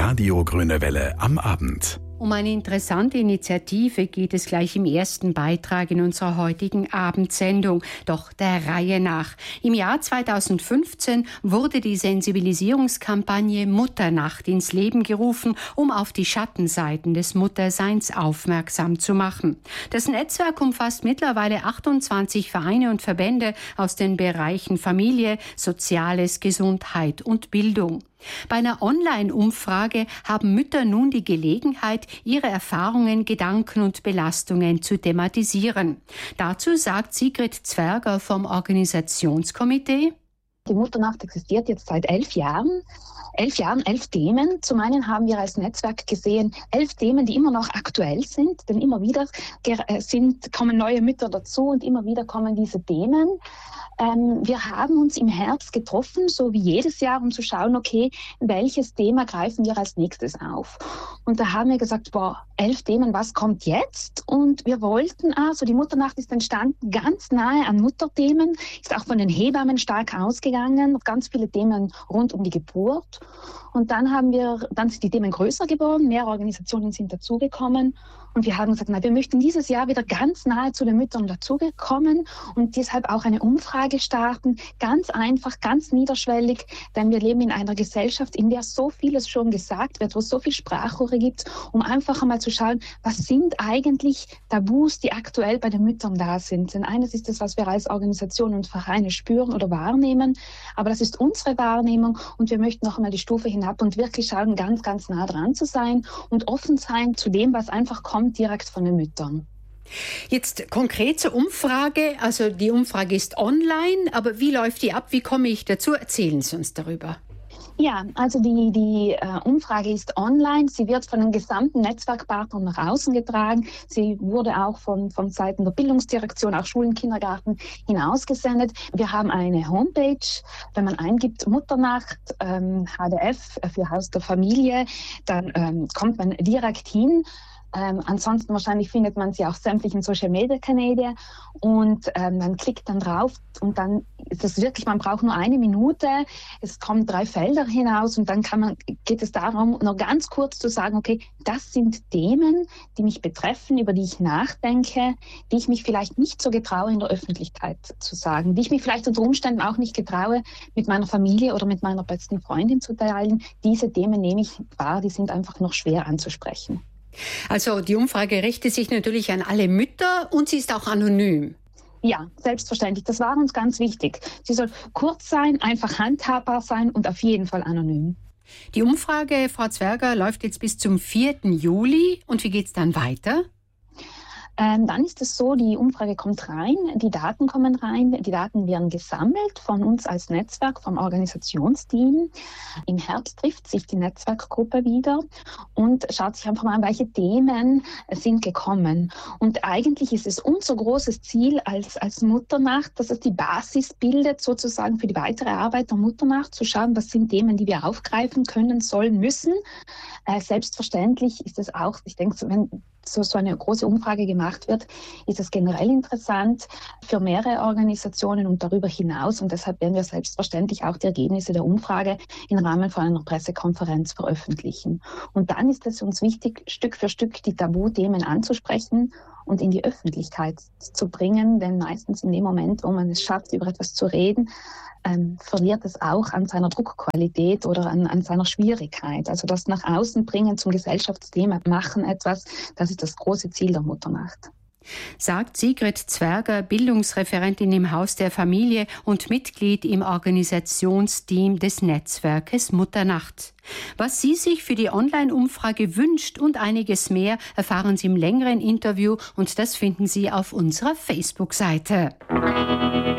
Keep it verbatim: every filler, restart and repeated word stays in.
Radio Grüne Welle am Abend. Um eine interessante Initiative geht es gleich im ersten Beitrag in unserer heutigen Abendsendung. Doch der Reihe nach. Im Jahr zweitausendfünfzehn wurde die Sensibilisierungskampagne Mutternacht ins Leben gerufen, um auf die Schattenseiten des Mutterseins aufmerksam zu machen. Das Netzwerk umfasst mittlerweile achtundzwanzig Vereine und Verbände aus den Bereichen Familie, Soziales, Gesundheit und Bildung. Bei einer Online-Umfrage haben Mütter nun die Gelegenheit, ihre Erfahrungen, Gedanken und Belastungen zu thematisieren. Dazu sagt Sigrid Zwerger vom Organisationskomitee: Die Mutternacht existiert jetzt seit elf Jahren. Elf Jahren, elf Themen. Zum einen haben wir als Netzwerk gesehen, elf Themen, die immer noch aktuell sind, denn immer wieder sind, kommen neue Mütter dazu und immer wieder kommen diese Themen. Ähm, wir haben uns im Herbst getroffen, so wie jedes Jahr, um zu schauen, okay, welches Thema greifen wir als nächstes auf. Und da haben wir gesagt, boah, elf Themen, was kommt jetzt? Und wir wollten, also die Mutternacht ist entstanden ganz nahe an Mutterthemen, ist auch von den Hebammen stark ausgegangen, ganz viele Themen rund um die Geburt. Und dann haben wir, dann sind die Themen größer geworden, mehr Organisationen sind dazugekommen. Und wir haben gesagt, na, wir möchten dieses Jahr wieder ganz nahe zu den Müttern dazugekommen und deshalb auch eine Umfrage starten. Ganz einfach, ganz niederschwellig, denn wir leben in einer Gesellschaft, in der so vieles schon gesagt wird, wo es so viel Sprachrohre gibt, um einfach einmal zu schauen, was sind eigentlich Tabus, die aktuell bei den Müttern da sind. Denn eines ist das, was wir als Organisationen und Vereine spüren oder wahrnehmen, aber das ist unsere Wahrnehmung und wir möchten noch einmal die Stufe hinab und wirklich schauen, ganz, ganz nah dran zu sein und offen sein zu dem, was einfach kommt, direkt von den Müttern. Jetzt konkret zur Umfrage. Also die Umfrage ist online, aber wie läuft die ab? Wie komme ich dazu? Erzählen Sie uns darüber. Ja, also die, die äh, Umfrage ist online. Sie wird von den gesamten Netzwerkpartnern nach außen getragen. Sie wurde auch von, von Seiten der Bildungsdirektion, auch Schulen, Kindergarten hinausgesendet. Wir haben eine Homepage. Wenn man eingibt Mutternacht, ähm, H D F für Haus der Familie, dann ähm, kommt man direkt hin. Ähm, ansonsten wahrscheinlich findet man sie auf sämtlichen Social-Media-Kanälen und ähm, man klickt dann drauf und dann ist es wirklich, man braucht nur eine Minute, es kommen drei Felder hinaus und dann kann man, geht es darum, noch ganz kurz zu sagen, okay, das sind Themen, die mich betreffen, über die ich nachdenke, die ich mich vielleicht nicht so getraue, in der Öffentlichkeit zu sagen, die ich mich vielleicht unter Umständen auch nicht getraue, mit meiner Familie oder mit meiner besten Freundin zu teilen. Diese Themen nehme ich wahr, die sind einfach noch schwer anzusprechen. Also die Umfrage richtet sich natürlich an alle Mütter und sie ist auch anonym. Ja, selbstverständlich. Das war uns ganz wichtig. Sie soll kurz sein, einfach handhabbar sein und auf jeden Fall anonym. Die Umfrage, Frau Zwerger, läuft jetzt bis zum vierten Juli. Und wie geht es dann weiter? Ähm, dann ist es so, die Umfrage kommt rein, die Daten kommen rein, die Daten werden gesammelt von uns als Netzwerk, vom Organisationsteam. Im Herbst trifft sich die Netzwerkgruppe wieder und schaut sich einfach mal an, welche Themen sind gekommen. Und eigentlich ist es unser großes Ziel als, als Mutternacht, dass es die Basis bildet, sozusagen für die weitere Arbeit der Mutternacht, zu schauen, was sind Themen, die wir aufgreifen können, sollen, müssen. Äh, selbstverständlich ist es auch, ich denke, wenn so, so eine große Umfrage gemacht wird, ist es generell interessant für mehrere Organisationen und darüber hinaus. Und deshalb werden wir selbstverständlich auch die Ergebnisse der Umfrage im Rahmen von einer Pressekonferenz veröffentlichen. Und dann ist es uns wichtig, Stück für Stück die Tabuthemen anzusprechen und in die Öffentlichkeit zu bringen. Denn meistens in dem Moment, wo man es schafft, über etwas zu reden, ähm, verliert es auch an seiner Druckqualität oder an, an seiner Schwierigkeit. Also das nach außen bringen zum Gesellschaftsthema machen etwas, das ist das große Ziel der Mutternacht. Sagt Sigrid Zwerger, Bildungsreferentin im Haus der Familie und Mitglied im Organisationsteam des Netzwerkes Mutternacht. Was sie sich für die Online-Umfrage wünscht und einiges mehr, erfahren Sie im längeren Interview und das finden Sie auf unserer Facebook-Seite.